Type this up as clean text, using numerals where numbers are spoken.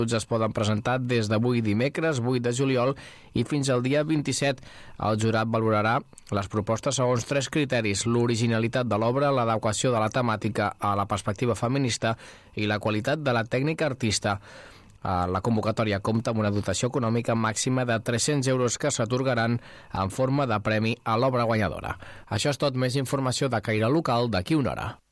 es poden presentar des d'avui dimecres 8 de juliol i fins al dia 27. El jurat valorarà les propostes segons 3 criteris: l'originalitat de l'obra, l'adequació de la temàtica a la perspectiva feminista i la qualitat de la tècnica artista. La convocatòria compta amb una dotació econòmica màxima de 300 euros que s'atorgaran en forma de premi a l'obra guanyadora. Això és tot. Més informació de Caire Local d'aquí una hora.